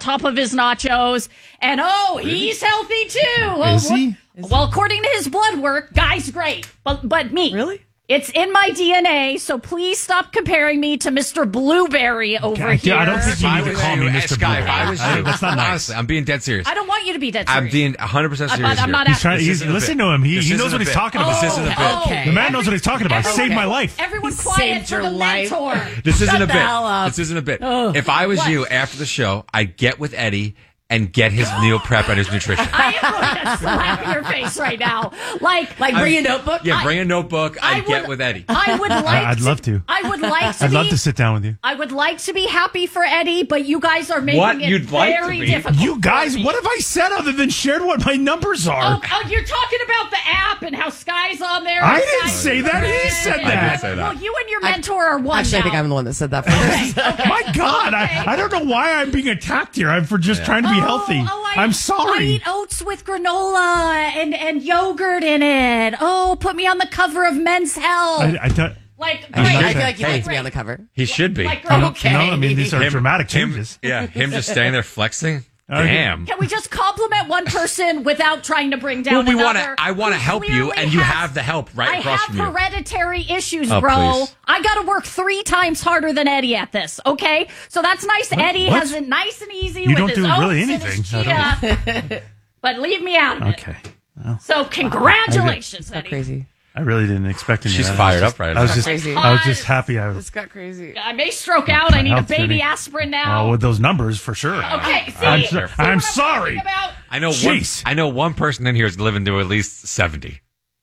top of his nachos. And, he's healthy, too. Is he? Well, according to his blood work, guy's great. But me. Really? It's in my DNA, so please stop comparing me to Mr. Blueberry over here. I don't think you need to call me Mr. Sky, Blueberry. if I was you, That's not nice. honestly, I'm being dead serious. I don't want you to be dead serious. I'm being 100% serious I'm not here. asking. Listen to him. He knows what he's talking about. This isn't a bit. Okay. The man knows what he's talking about. Saved my life. Everyone He quiet saved for your the life. mentor. This isn't a the hell bit. up. This isn't a bit. If I was you after the show, I'd get with Eddie and get his meal prep and his nutrition. I am going to slap your face right now. Like Bring a notebook? Yeah, bring a notebook. I I'd get would- with Eddie. I would like I'd love to. I would like to I'd love to sit down with you. I would like to be happy for Eddie, but you guys are making What? it You'd like to very be? difficult. You guys, for me. what have I said other than shared what my numbers are? Oh, you're talking about the app and how Sky's on there. I and didn't Sky's say that. He said I that. did say that. Well, you and your mentor are one Actually, I think now. I'm the one that said that first. My God, I don't know why I'm being attacked here. I'm for just trying to be healthy. I'm I sorry. eat oats with granola and yogurt in it. Oh, put me on the cover of Men's Health. I don't. Like, I great. feel like you'd like to be Great. on the cover. He should be. Like, I great. don't know. I mean, these are dramatic Him changes. just standing there flexing. Okay. Damn. Can we just compliment one person without trying to bring down Well, we another? I want to who help you, clearly and you has- have the help right I across have from you. hereditary issues, Oh, bro. please. I got to work 3 times harder than Eddie at this, okay? So that's nice. Eddie What? has it nice and easy You with don't his do oats really and his anything. chia. But leave me out of it. Okay. So congratulations, Not Eddie. crazy. I really didn't expect any of She's that. fired up right I was now. just, Crazy. I was just happy. This got crazy. I may stroke out. I need a health baby journey. aspirin now. with those numbers for sure. Okay, see, I'm, see what I'm sorry. talking about? Jeez. I know one person in here is living to at least 70.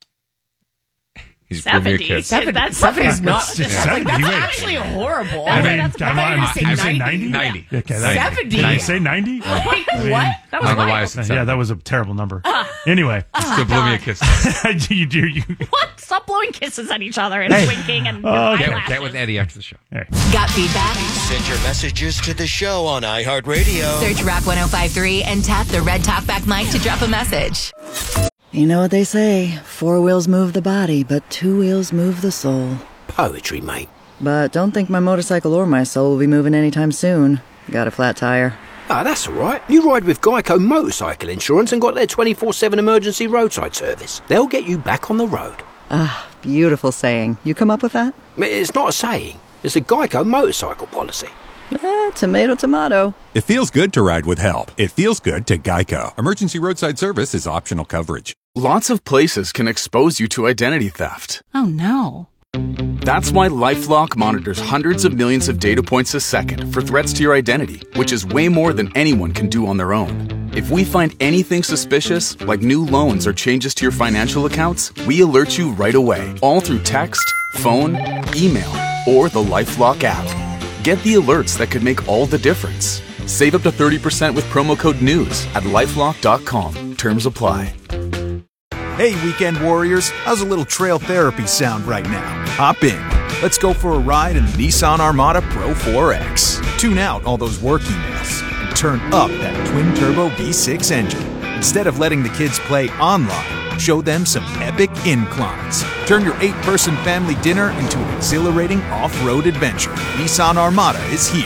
He's giving me a 70. kiss. That's 70 is not. It's 70. Wait. Actually horrible. I mean, That's can better I than can you say 90? 90? 90. Okay, 70? Can I say 90? Wait, what? That I was don't know why I wild. said Yeah, that was a terrible number. Anyway, Still blew me a kiss. you do. You. What? Stop blowing kisses at each other and Hey. winking and Get, get with Eddie after the show. Hey. Got feedback? Send your messages to the show on iHeartRadio. Search Rock 105.3 and tap the red talkback mic to drop a message. You know what they say, 4 wheels move the body, but 2 wheels move the soul. Poetry, mate. But don't think my motorcycle or my soul will be moving anytime soon. Got a flat tire. Ah, that's all right. You ride with Geico Motorcycle Insurance and got their 24/7 emergency roadside service. They'll get you back on the road. Ah, beautiful saying. You come up with that? It's not a saying. It's a Geico motorcycle policy. Tomato, tomato. It feels good to ride with help. It feels good to Geico. Emergency roadside service is optional coverage. Lots of places can expose you to identity theft. Oh, no. That's why LifeLock monitors hundreds of millions of data points a second for threats to your identity, which is way more than anyone can do on their own. If we find anything suspicious, like new loans or changes to your financial accounts, we alert you right away, all through text, phone, email, or the LifeLock app. Get the alerts that could make all the difference. Save up to 30% with promo code NEWS at LifeLock.com. Terms apply. Hey, weekend warriors, how's a little trail therapy sound right now? Hop in. Let's go for a ride in the Nissan Armada Pro 4X. Tune out all those work emails and turn up that twin-turbo V6 engine. Instead of letting the kids play online, show them some epic inclines. Turn your 8-person family dinner into an exhilarating off-road adventure. Nissan Armada is here.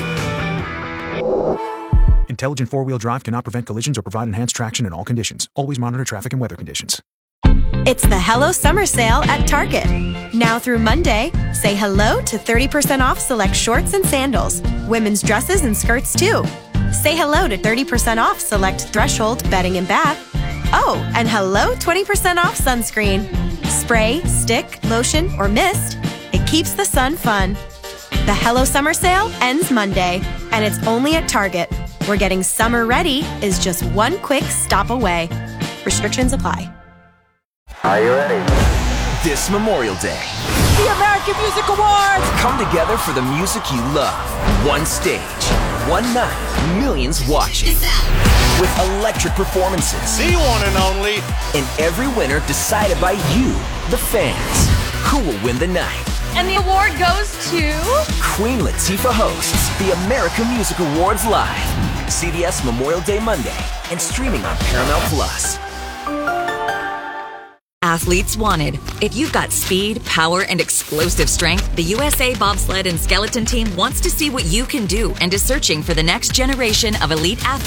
Intelligent four-wheel drive cannot prevent collisions or provide enhanced traction in all conditions. Always monitor traffic and weather conditions. It's the Hello Summer Sale at Target. Now through Monday, say hello to 30% off select shorts and sandals, women's dresses and skirts too. Say hello to 30% off select Threshold bedding and bath. Oh, and hello 20% off sunscreen. Spray, stick, lotion, or mist. It keeps the sun fun. The Hello Summer Sale ends Monday, and it's only at Target, where getting summer ready is just one quick stop away. Restrictions apply. Are you ready? This Memorial Day, The American Music Awards! come together for the music you love. One stage, one night, millions watching. With electric performances. The one and only. And every winner decided by you, the fans. Who will win the night? And the award goes to... Queen Latifah hosts the American Music Awards live. CBS Memorial Day Monday and streaming on Paramount Plus. Athletes wanted. If you've got speed, power, and explosive strength, the USA Bobsled and Skeleton Team wants to see what you can do and is searching for the next generation of elite athletes